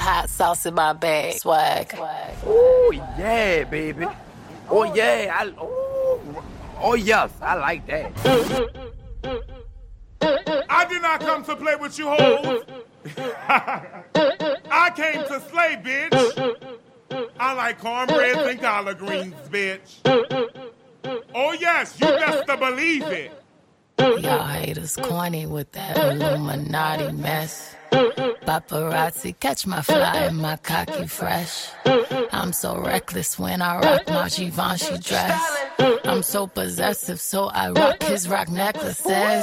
hot sauce in my bag. Swag. Oh, yeah, baby. Oh, yeah. Oh, yes. I like that. I did not come to play with you hoes. I came to slay, bitch. I like cornbread and collard greens, bitch. Oh, yes, you best to believe it. Y'all haters corny with that Illuminati mess. Paparazzi, catch my fly and my cocky fresh. I'm so reckless when I rock my Givenchy dress. I'm so possessive, so I rock his rock necklaces.